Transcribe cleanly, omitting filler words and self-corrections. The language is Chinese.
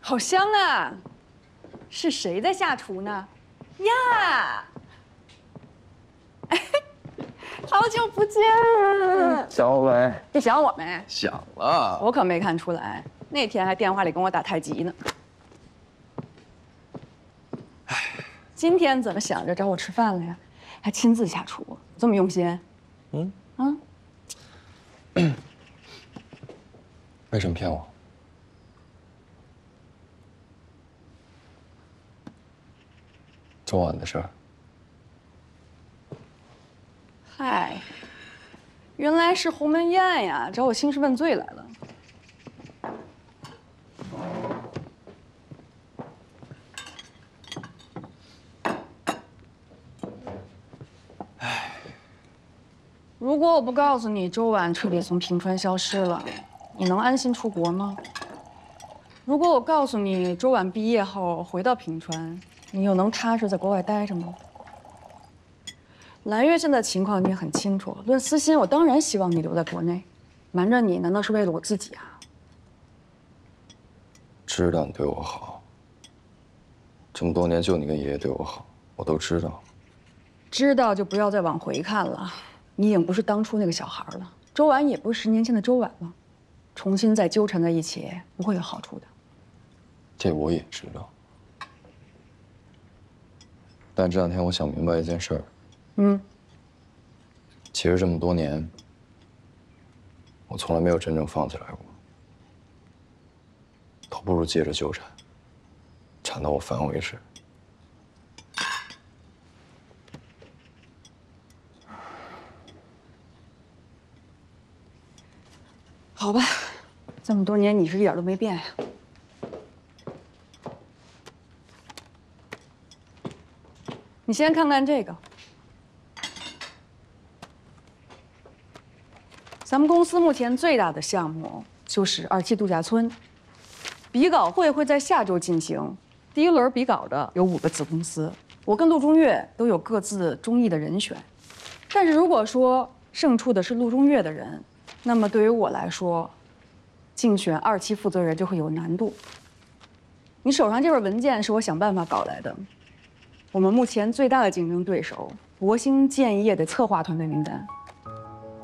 好香啊！是谁在下厨呢？呀！哎，好久不见了！ 想我没？ 你想我没？ 想了。 我可没看出来，那天还电话里跟我打太极呢。哎，今天怎么想着找我吃饭了呀？还亲自下厨，这么用心？ 为什么骗我？周晚的事儿。 嗨，原来是鸿门宴呀，找我兴师问罪来了。如果我不告诉你周晚彻底从平川消失了，你能安心出国吗？如果我告诉你周晚毕业后回到平川，你又能踏实在国外待着吗？蓝月现在情况你也很清楚，论私心，我当然希望你留在国内，瞒着你难道是为了我自己啊？ 知道你对我好，这么多年就你跟爷爷对我好，我都知道。 知道就不要再往回看了，你已经不是当初那个小孩了，周晚也不是10年前的周晚了，重新再纠缠在一起不会有好处的。 这我也知道，但这两天我想明白一件事儿。其实这么多年，我从来没有真正放起来过，倒不如接着纠缠，缠到我烦为止。 好吧，这么多年你是一点都没变呀。你先看看这个，咱们公司目前最大的项目就是2期度假村，比稿会在下周进行。第一轮比稿的有5个子公司，我跟陆中岳都有各自中意的人选。但是如果说胜出的是陆中岳的人，那么对于我来说，竞选2期负责人就会有难度。你手上这份文件是我想办法搞来的。我们目前最大的竞争对手博兴建业的策划团队名单，